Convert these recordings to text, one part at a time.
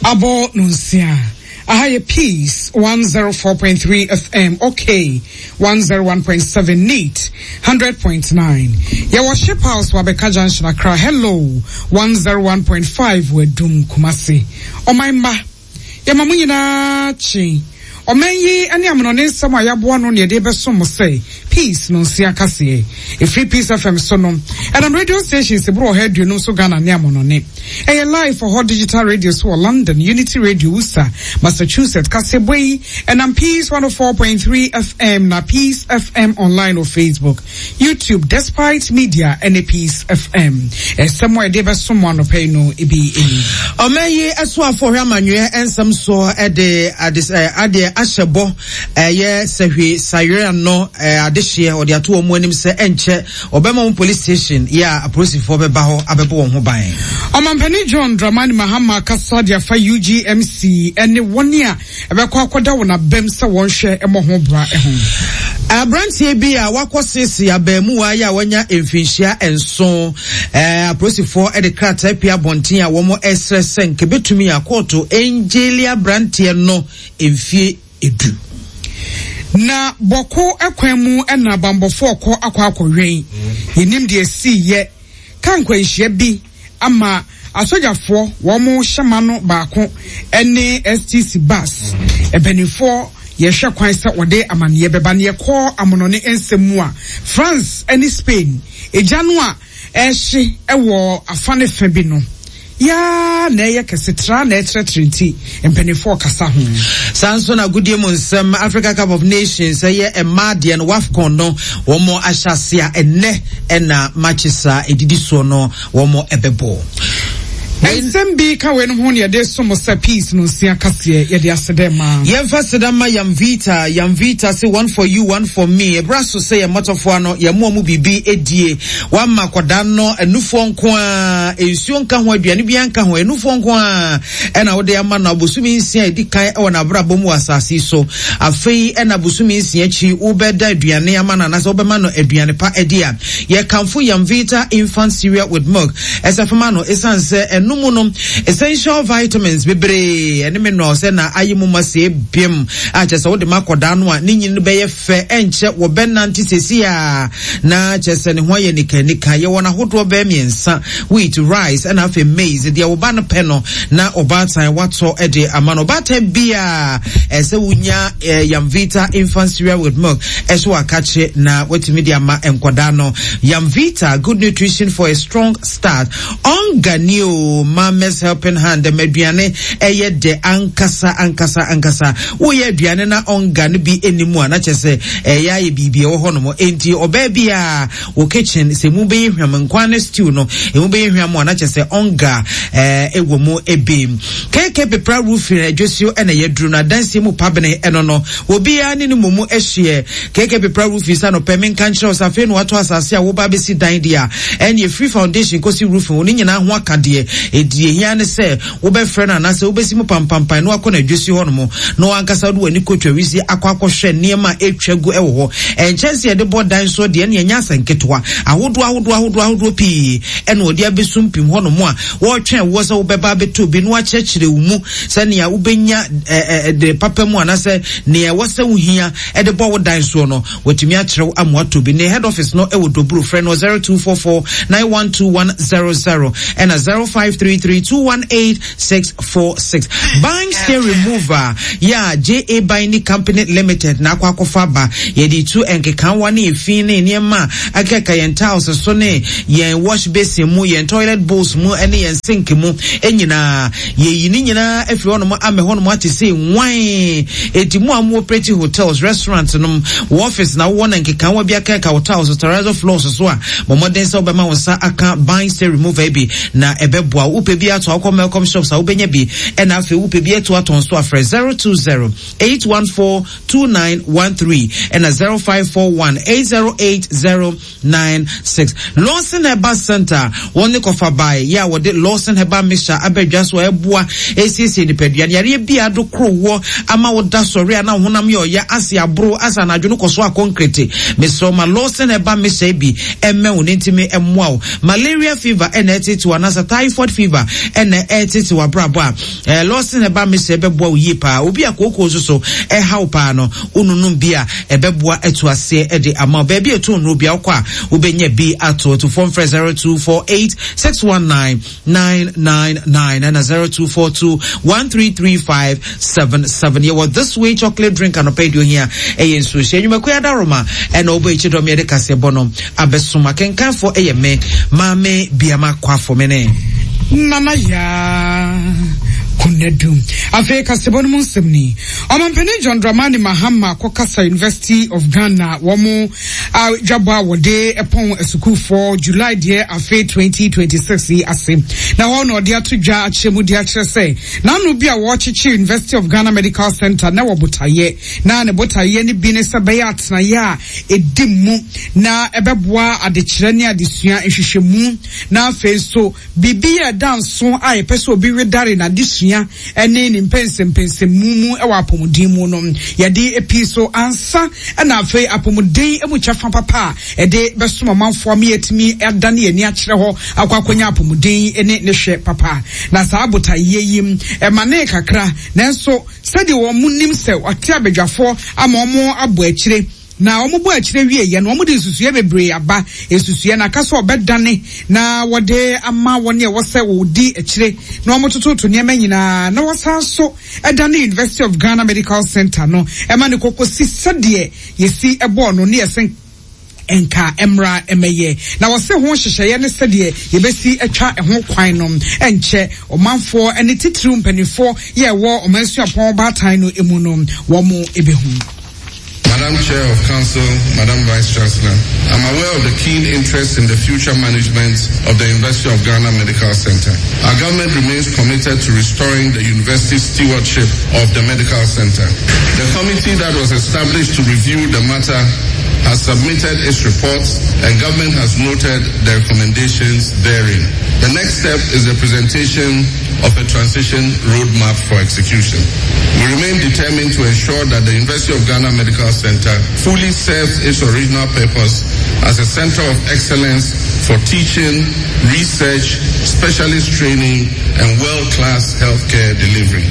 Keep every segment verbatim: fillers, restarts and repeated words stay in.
Abo Nunsia. Ahaya Peace, one oh four point three F M, okay, one oh one point seven Neat, one hundred point nine. Yawa Ship House, Wabeka Junction, Accra, hello, one oh one point five, Wedum Kumasi. O my ma, Yamamina Chi. O menyi ani amunone sama yaboa no ne de beso mo say peace no sia kase e free peace F M so no and on radio stations e bro head you no so Ghana ne amunone e live for hot digital radio so London Unity Radio Worcester Massachusetts Kasebwe and on Peace one oh four point three F M na Peace F M online or Facebook YouTube Despite Media and a Peace F M e somewhere de beso mo no pay no e bi eni o menyi eso afo hwamanwe ensam so e de ade ade ashebo eh sehwe sayre no adehye odi ato omo anim se enche obema mo police station ya apolisifoɔ bɛba hɔ abɛbɔ wɔn ho ban Omampani John Dramani Mahama Kasadia fa U G M C ene woni a ɛbɛkɔ akɔda wona bem se wɔn hwɛ ɛmɔ ho bra ɛho abrantie bi a wakɔsisi abamu wa ya wanya emfinhia enso eh apolisifoɔ ɛde krata pia bonten a wɔn ɛsrɛsɛn kebetumi akɔto Angelia brantie no emfie edu na boko ekwemu ena bambofo ko akwa akɔwen yenim de si ye kankwa nhia bi ama asojafo wo mo hyema no baako ene S T C bus ebenifo ye hwe kwan se wode amane beba ne kɔ amonone ensemu a France ene Spain ejanu a ehye ewo afane fa bi no ya na ye kesetra na etretrenti empenifo kasa ho sanso na gudie mo nsem Africa Cup of Nations ye emade no wafcon no wo mo ahyasea enne ena matchesa edidi so no wo mo ebebo Ensembi ka we no ho ne de so mo sa peace no sia kase ye de asedema yemfa sedama yam vita yam vita say one for you one for me ebraso say ye motofo ano ye mo mu bibi edie wa makoda no enufo nko a ensuo nka ho aduane bia nka ho enufo nko a ena wo de ama na bosumi nsia edikan e wona brabo mu asase so afei ena bosumi nsia chi wo beda aduane ama na na so be ma no aduane pa edia ye kamfo yam vita infant cereal with milk esafama no esanse Numuno essential vitamins bebre ene me no se na ayimu mase biem a chese wo de makoda no a ni nyin be ye fe enche wo benanti sesi a na chese ne ho ye nikanika ye wona hodo be miensa wheat rice and afi maize de wo ba no pe no na obatan wato e de amano bata bia ese wunya yam vita infant cereal with milk eso akache na wetimi de ama enkoda no yam vita good nutrition for a strong start onganio Mama's helping hand the mediane eye de ankasa ankasa ankasa wo ye aduane na onga ne bi enimu ana chese eya ye bibie wo hono mo enti oba bia wo kitchen se mu be hwam nkwane stew no e mu be hwam ana chese onga eh ewo mu ebim keke pepra roof adwosio ena ye duru na danse mu pabene eno no obi ani ne mumu ehye keke pepra roof isa no pemen kanchiro safe no wato asase a wo ba be si dan dia en ye free foundation kosi roof wo ni nyina ho akade edie hia ne se wo be frena na se wo be simu pampampan no akọ na dwesi ho no mo no ankasa do ani kotwa wisi akọ akọhwe niema etwagu ewo ho enchense ye de bodan so de ne nya sanketwa ahodo ahodo ahodo ahodo pi ene odi abesumpim ho no mo a wo twen wo se wo be ba beto bi no akyekire wo mu se ne ya wo benya de papa mu ana se ne ya wo se wo hia e de bo wo dan so no wotumi akyerew amoato bi ne head office no e wo dobru frɛ no zero two four four nine one two one zero zero and a zero five three three two one eight six four six. Bank stain remover ya J A Binding Company Limited na kwa kofaba ye di tu enke kanwa ne efi ne niema akeka yen tiles so ne yen wash basin mu yen toilet bowls mu ene yen sink mu enyina ye yini nyina efi hono mo ame hono mo ate say wan eti mu amu operate hotels restaurants no office na wo na enke kanwa bia akeka hotels terrazzo floors so a momodern so be ma wonsa aka bank stain remover bi na ebeboa upe bia to akọ Melcom shops a ubenya bi ena afi upe bia to aton so afre zero two zero eight one four two nine one three and a zero five four one eight zero eight zero nine six. Lawson Heba Center one kofa by ya wode Lawson Heba Misha abedwa so eboa acc de pedua yare bia do krowo ama woda sori na honam yo ya ase abro asa na adwunu koso a concrete meso ma Lawson Heba Misha bi emme wonintime emmoa malaria fever ena eti to anasa typhoid typhoid fever and etiti wabrabo a loss in a ba Mister Bebo yipa obi akoko so e how pa no ununum bia ebeboa eto ase e de ama baby eto no bia kwa ubenye bi ato to phone for zero two four eight six one nine nine nine nine and zero two four two one three three five seven seven. Yeah, well, this way chocolate drink and pay you here e yensu she nyuma kwa daroma and obo echido me de kase bonom abesuma kenkan for e me mame biama kwa for me nana ya kunedum afi kasebon mun semni omanpeni John Dramani Mahama Kokasa University of Ghana womo a jaba wode epon esukuu for July dear afi twenty twenty-six ase na wono de atodwa achemu de akere say na no bia wo chichi University of Ghana Medical Center na wo botaye na ne botaye ni bi ne sebaya atena ya edimu na ebeboa adekire ne adesua ehwehwemu na afi so bibia danso a epeso obi redare na adesua ene ni mpense mpense mumu ewa apomuden mu no yade episo ansa na afi apomuden emuchafa papa ede besoma manfo me yetimi edane ani akere ho akwakonya apomuden ene ne hwe papa na saa bota yeyim emane kakra nanso sede wo munim se ote abedwafo ama omo abo akire na omubo akire wie ye no omude susuye bebre aba esusuye na kaso obedane na wode ama wone wo se wodi akire na omutoto niema nyina na wasanso edane University of Ghana Medical Center no ema ne kokosi sede yesi ebo no ne yesen enka emra emeye na wose ho hyehyeye ne sede yebesi atwa ho kwan no enche omanfo ene titiri mpanifo ye wo omansu apon batan no emu no wo mo ebehu. Madam Chair of Council, Madam Vice Chancellor, I'm aware of the keen interest in the future management of the University of Ghana Medical Center. Our government remains committed to restoring the university's stewardship of the medical center. The committee that was established to review the matter has submitted its reports and government has noted the recommendations therein. The next step is the presentation of a transition roadmap for execution. We remain determined to ensure that the University of Ghana Medical Center fully serves its original purpose as a center of excellence for teaching, research, specialist training, and world-class healthcare delivery.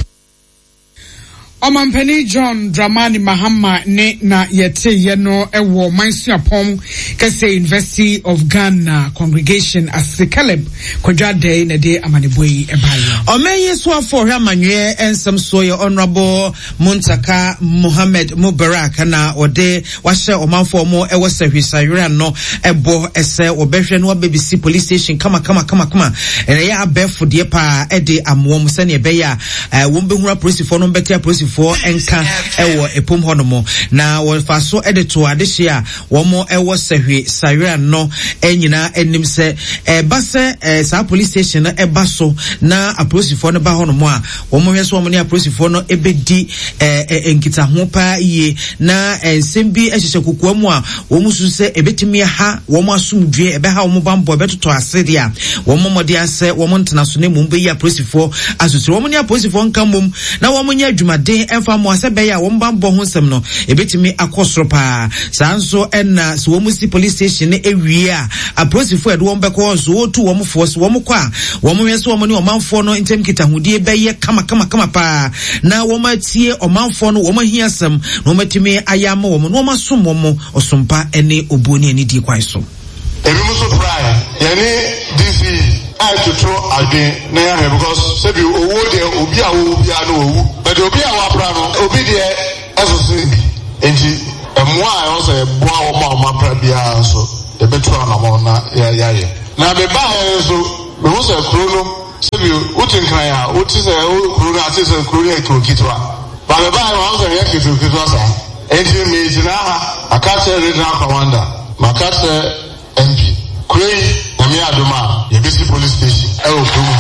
Omanpeni John Dramani Mahama ne na yete yeno ewo mansu apom kase University of Ghana congregation as the Caleb kodwa day na de amaneboyi ebaye omenye so afọ hwa manwe ensem so ye honorable Muntaka Mohammed Mubarak na ode wahye omanfo mo ewo sehwisayura no ebo ese obehwe no babisi police station kama kama kama kama ene ya abefo de pa ede amwom se ne ebe ya wo behura police for no betia police for enka ewo epom honomo na wo faso edito adehye a wo mo ewo sehwe sayura no enyina enim se e base e sa police station na eba so na apolice for no ba honomo a wo mo hweso wo ne apolice for no ebedi e enkita ho pa ye na ensem bi ehyehye kokua mu a wo mu su se ebetimi ha wo mo asumdwe ebe ha wo mo bambo ebetoto asede a wo mo mode ase wo mo ntena so ne mu be ya apolice for asosire wo mo ne apolice for nka mum na wo mo nya adwumaden emfa mo asebe ya wo mo bambo ho nsem no ebetimi akosoro pa sanso enna so wo mu si police station ne ewie a apolice for edo wo mbeko so wo tu wo mo force wo mo kwa wo mo hwese wo mo ne o manfo no ntem kitahudie beye kama kama kama pa na wo matie o manfo no wo mahiasem no matimi ayama wo mo no masom wo mo osompa ene oboni ani di kwai so ebimu so prayer yani D C I to throw again na ya because say bi owo de obi a wo obi a no owu but obi a wa pra no obi de asosi enti emwa a wo say boa wo ma ma pra bia so e betu na mo na ya ya ye na be ba so be wo say kro no say bi utin kan ya uti say kro na ati say kro ya kro kitwa ba be ba wo say ya kitwa kitwa sa enti me jina ha akase regional commander makase M P Kwei Nami Adoma Yebisi police station Ewo Kumu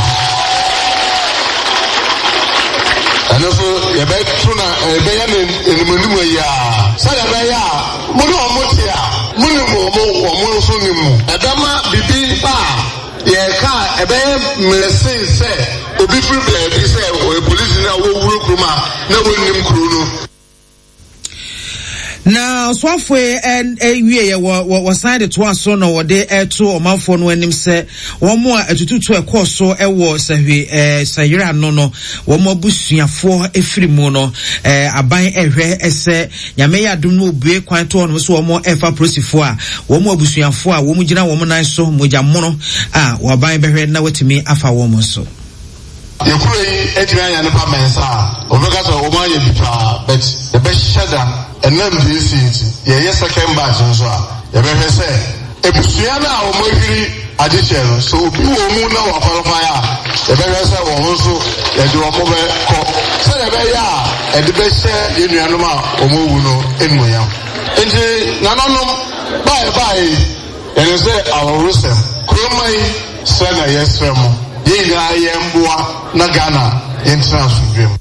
and also Yebe Tuna Ebe Yan Enimonimu Ya Sa Yebe Ya Munu Omuti Ya Munu Omo Omo Sunimu Edama Bibi Pa Yeka Ebe Mlesi Se Obi Free Ebi Se O Police Na Wo Wuru Kuruma Na Wo Nim Kurunu na swafwe en ewie ye wo sign to aso na wo de eto omanfo no anim se wo mo a etututu ekoso ewo sahwe eh sayira no no wo mo busuafo efirimu no eh aban ehwe ese nyame ya dum no obue kwan to no so wo mo efa prosifo a wo mo busuafo a wo mo gina wo mo nan so moja mono a wo aban behwe na watimi afa wo mo so yekure etimi anya ne pa mensa obeka so wo ma ye bipa but the best shada and then this is ye second batch so a ye be say ebusua na wo mo hiri adichere so obi wo mu na wa qualify a ye be say wo so ye de wo mo be ko so ye be ya e de be say ye nuanom a wo mo wu no enmoyam enti nanonom bye bye and say our rusem kromai sana yesremo ye ga ye mboa na Ghana international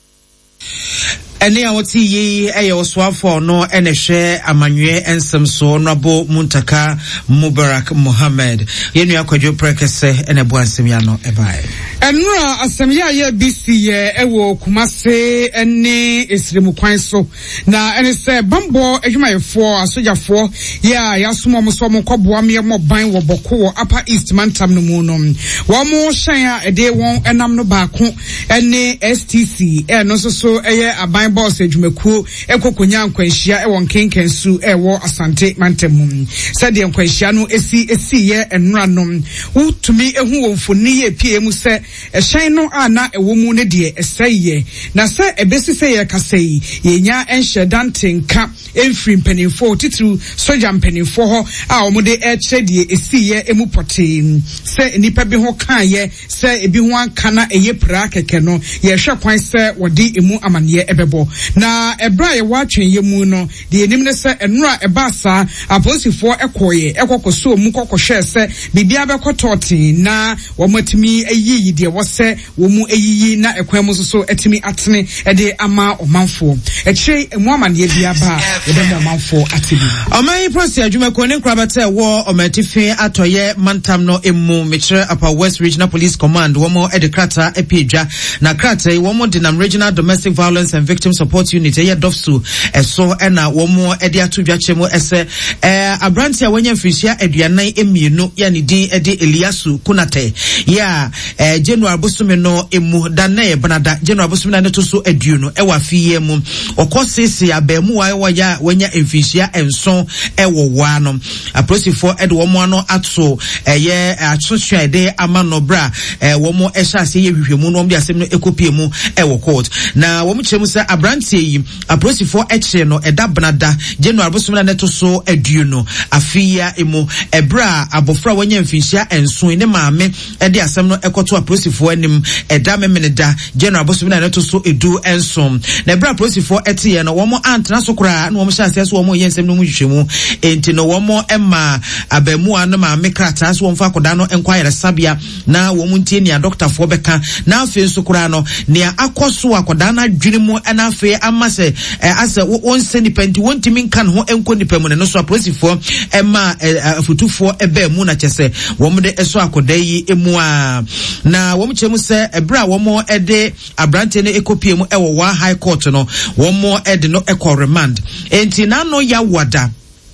ene a woti yi eye oswafo no ene hwe amanwe ensem so nabo Muntaka Mubarak Mohammed yenu akwadwo prekese ene bo ansem ya no ebae enura asem ya ye bisi ye ewo Kumase ene esremu kwan so na ene se bambo adwumayefo asojafo ya yasomo mo so mo koboa me mo ban wo boko Upper East Mantam no mu no wo mo hyan a ede won enam no baako ene S T C e no so so eye aban boss adwumakuo ekokonya nkwanhia e won kenkensu e wo Asante Mantam said de nkwanhia no esi esi ye enura no utumi ehu wo mfoni ye pie mu se ehyan no ana ewo mu ne de eseye na se ebesi se ye kasei yenya enhye dantenka emfiri mpanimfo titru soja mpanimfo ho a omude e chedie esi ye emu potem se nipa bi ho kan ye se ebi ho anka na eye pra keke no ye hwe kwan se wodi emu amane ebebo na ebra ye watwen ye mu no de enim ne se enura ebasa aposifo ekoye ekokoso mu kokohwe se bibia bekototi na womotimi eyiyi de wose wo mu eyiyi na ekwan mu so etimi atene ede ama omanfo eche emu amane bia ba ede mo omanfo atini oman prosi adwumako ne nkrabata wo omatife atoye Mantam no emu metre Upper West Regional Police Command wo mo ede krata epidwa na krata wo mo Dinam Regional Domestic Violence and Victim Support Unit ye dofsu eso ena wo mo ede atodwa chemo ese eh abrantia wanya mfisia aduanan emienu ya ne din ede Eliasu Kunate ya eh January bosume no emu dane banada January bosume na to so aduonu e wa fiye mu okosisi abemu wa wa ya wanya mfisia enso e wo wa no aposifo ede wo mo ano ato eye atsohwe ede ama no bra eh wo mo ehase ye hwehwemu no de asem no ekopie mu e wo court na wo mo kyeremu se abrantie yi aposifo eche no eda banada January bosume na to so aduonu afia emu ebra abofra wanya mfisia enso ne maame ede asem no ekoto aposifo anim eda memeneda January bosume na to so edu enso na ebra aposifo ete no wo mo antena so kura na wo mo hyase so wo mo yensem no mu hwehwemu enti no wo mo ema abemu anu maame krata so wo mfa koda no enkwayere sabia na wo mu ntie nia doctor fo beka na afi so kura no nia akoso akoda na dwene mu na afi amase ase won seni penti won timi nkan ho enko nipa mu no so aposifo ema afutufo ebe mu na chese wo mo de eso akoda yi emu a na wo mo chemu se ebra wo mo ede abrante ne ekopie mu ewo wa high court no wo mo ede no eko remand enti na no ya wada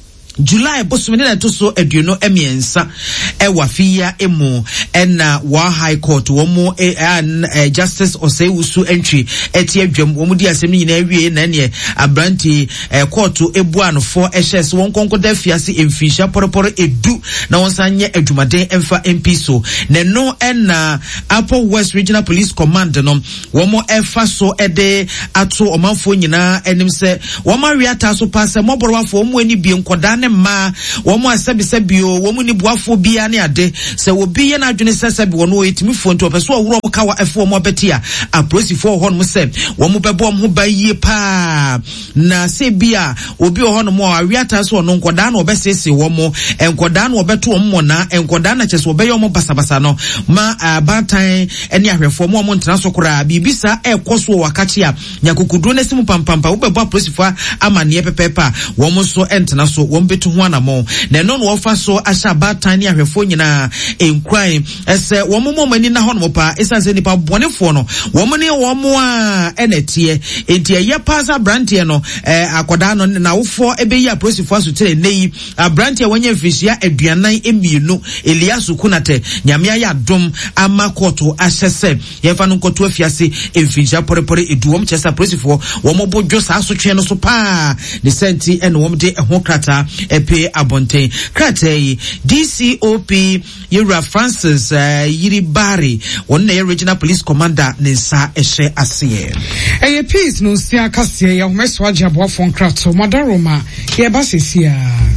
July bosumene na to so aduono emiensa e wafia emu ena wa high court wo mo e, e, justice Oseiwusu entry eti adwam wo mo di asem nyina awie na ne abranti e, court ebu anofo ehye won konkoda fiase emfisha poroporo edu na wonsanye adwumaden emfa M P so ne no ena Upper West Regional Police Command no wo mo efa so ede ato omanfo nyina enim se wo ma wiata so pase mo borwafo wo mo ani bi nkoda ne ma wo mo asabi sabio wo mo ni boafo bia ne ade se wo bi ye na adwene sasabi wo no etimi fo nto peso woro mo kawa efo mo betia aposifo ho no se wo mo bebo mo ba yie pa na se bia obi ho no mo awiata so no nkoda na obesese wo mo enkoda na obeto mo na enkoda na chese obeyo mo basabasa no ma abatan ene ahwefo mo mo ntena so kora bibisa ekoso wakachi a nyakokudu na simu pampampa wo bebo aposifo amane pepepa wo mo so entena so wo betu ho anamo na no no ofa so ahya batan ne ahwefo nyina enkran ese wo mo mani na ho no pa esanse nipa bonefo no wo mo ne wo mo a enetie enti eye pasa brantie no eh akoda no na wofo ebeyi aprosifo asotere nei brantie wanya mfisia aduanan emienu Eliasu kunate nyamia ya dom ama koto ahyese yefa no koto afiase emfinja porepore eduom chesa aprosifo wo mo bodwo sa asotwe no so pa ne senti ene wo de ho krata epe abonten krata yi D C O P Yura Francis uh, Yiribari one na regional police commander ne sa ehye ase eye peace no sia kase ya homeso agabo fon krato madaroma ye basesia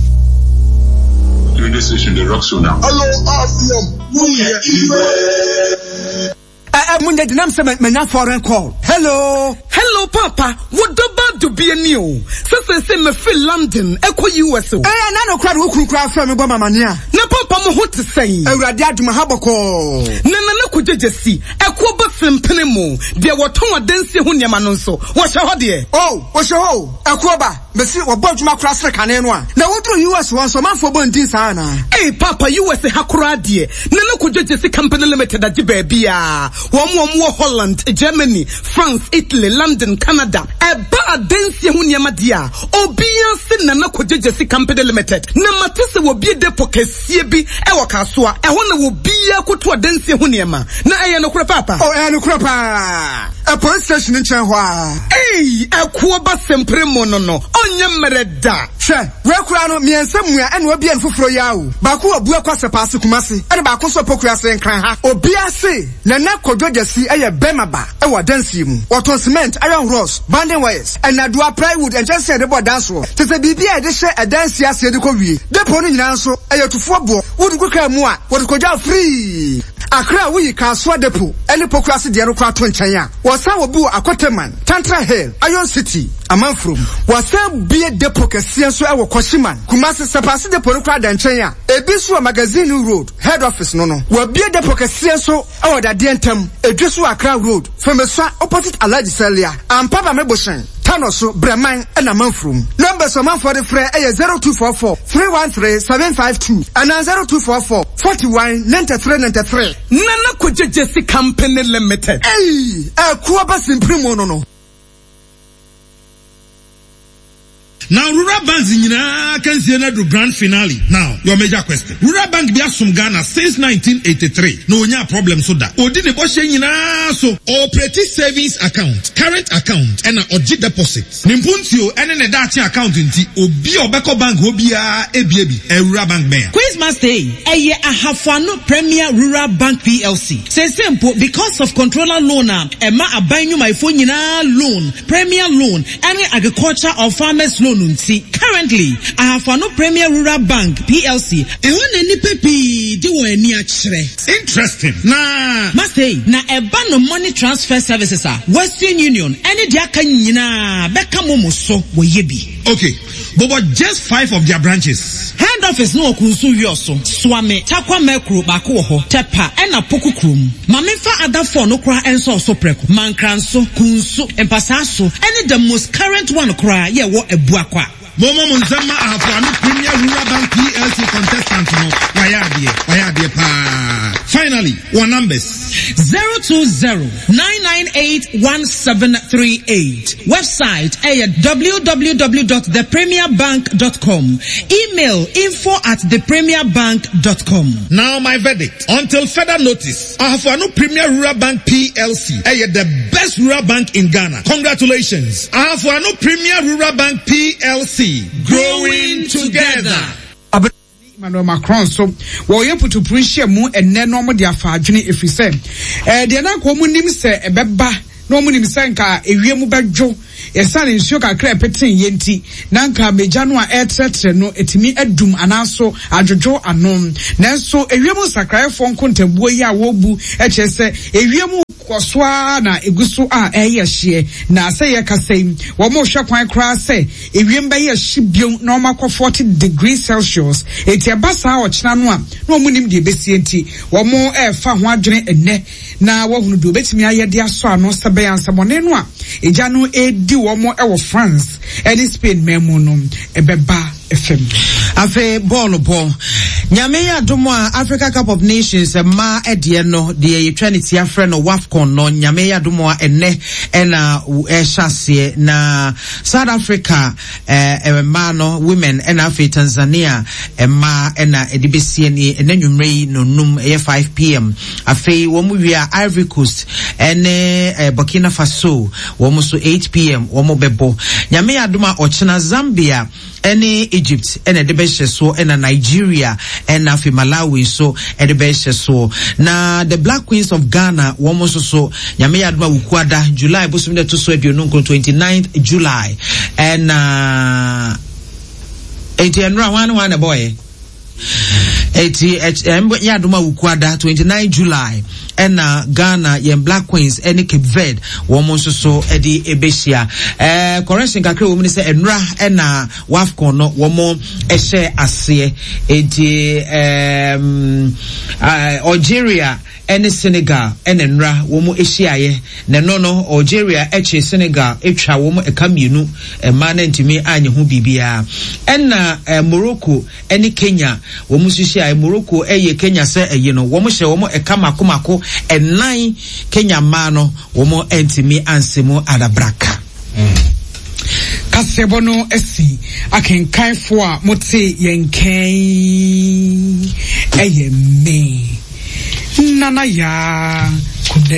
radio station the rock show now. Hello, Aflam. Eh, Munde dinam se menya foreign call. Hello. Hello, Papa. What about to be a new? So say me feel London, Echo U S O. Eh, na no crowd who could cry from me bo mamania. Na Papa mo hot to say. Ewrade aduma haboko. Na na na ko jejesi. Ekwo ba fempene mo. De woton adanse ho niam no nso. Wo hye ho de. Oh, wo hye ho. Ekwo ba. Mesi wo bodwuma kra sre kane no a. Na wodru U S won so manfo bo ndin sa na. Eh, Papa U S hakura de. Na na ko jejesi company limited agi ba bia. Wom wom wo Holland, Germany, France, Italy, London, Canada. Eba adanse ho niam de a. Obia se na na ko jejesi company limited. Na matese wo bi depo kesie bi e wo kasoa. E ho na wo bia koto adanse ho niam. Na eye no kura Papa. Oh, eh no kura pa. A police station in Chenhua. Eh, akwo ba sempre mo no no. Onye mereda. She, we kura no miensam a ene obi en foforo yawo. Ba ko obu akwase paase kumase. Ene ba ko so pokua se nkran ha. Obi ase na na kodwojasi eye bemaba e wa dansi mu. Waton cement, iron rods, banding wires, and adua plywood and just say the board dance wo. Te se bibia e de hye e dansi ase de ko wie. Depo no nyina nso eye tufo bo. Wodu kuka mu a, wodu kodwa free. Akra we kaso depo. Ene pokua se de no kwa to nchen a. Wasa wo bu akoteman, Tantra Hill, Iron City, Amanfrom. Wasa bie depo kese so e wo Koshiman. Kumase sepase depo no kwa da nchen a. Ebi so magazine road, head office no no. Wa bie depo kese so e wo da de ntam. Edweso Accra road, Femesa opposite Alaji Celia. Am Papa Meboshen. Tanoso Breman and Amanfrom. Numbers of man for the free a zero two four four three one three seven five two and zero two four four forty one ninety three ninety three. Nana Kujesi Company Limited. Hey, a Kuaba Simprimo no no. Now, Rural Bank in can see another grand finale. Now, your major question. Rural Bank be from Ghana since nineteen eighty-three. No, no problem so that. Odi ne bo she nyina so operating savings account, current account, and a oji deposit. Nimpuntio ene ne dachi account nti obi obeko bank obi a ebi ebi e Rural Bank ben. Quiz Master eye ahafano Premier Rural Bank P L C. Say simple because of controller loan e ma aban nyuma ifo nyina loan, Premier loan, and agriculture or farmers loan. Currently, I have no Premier Rural Bank P L C. E won any pepi di wo ani akere. Interesting. Nah. Must na e ban no money transfer services are Western Union. Any dia kan nyina beka momo so wo yebi. Okay. But just five of their branches. Head office no kunsu yoso. Swame takwa mekru bako ho. Tepa ena poku krum. Mamemfa other phone no kra enso so preko. Mankranso kunsu empasaso. Any the most current one kra ye wo ebua kwa. Momo Munzama Afrani Premier Rural Bank P L C contestant no wayadie wayadie pa. Finally, one numbers zero two zero nine nine eight one seven three eight. Website at w w w dot the premier bank dot com. Email info at the premier bank dot com. Now my verdict. Until further notice, Afrani Premier Rural Bank P L C is the best rural bank in Ghana. Congratulations. Afrani Premier Rural Bank P L C. Growing together. Emmanuel Macron so wo ye putu pressure mu enne no mo de afa adwene efise eh de na ko mu nim se ebeba no mu nim se nka ewie mu bedwo yesane nsuo kakra petin yenti na nka meja no a etretre no etimi adum anaso adwodwo anom nanso ewie mu sakraefo nkontabuo yi a wo bu eche se ewie mu kwaswa na egusu a eye hye na se ye kasem wo mo hwe kwan kra se ewiem ba ye hye biom na ma kwa forty degrees Celsius eti abasa o kina no a no mu nim de besie enti wo mo e fa ho adwene enne na wo hunu do betimi ayede aso ano se be ansabone no a eja no edi wo mo e wo France edi Spain memu no ebeba F M. Afe ball ball. Nyame ya domo Africa Cup of Nations ma edie no de yetwa ne tia frɛ no WAFCON no nyame ya domo enne ena ehyasie na South Africa eh ma no women ena afi Tanzania ma ena edibesie ni enanwumrei no num e five p m afi wo mu wia Ivory Coast ene eh, Burkina Faso wo mu so eight p m wo mu bebo nyame ya domo ochina Zambia ene Egypt ene de behye so ena Nigeria ena afi Malawi so ene behye so na the Black Queens of Ghana wo mo so so nyame ya aduma wukuada July bosum de to so aduonu twenty-ninth July and uh eighty and one one boy eighty ya aduma wukuada twenty-ninth July and uh, Ghana yen Black Queens any Cape Verde woman so so edi ebeshia eh correction kakre woman say enra ena WAFCON no woman ehye ase edi um uh, Algeria and Senegal and enra woman ehyiaye na no no Algeria eche Senegal etwa woman eka mienu e man ntimi anye ho bibia ena uh, Morocco any Kenya woman so hyiaye Morocco eye Kenya say eye no woman hye woman eka makomako enai Kenya mano womo entimi ansemo adabraka mm. Kasebono esi akenkaifo a mote yenken eye me nana ya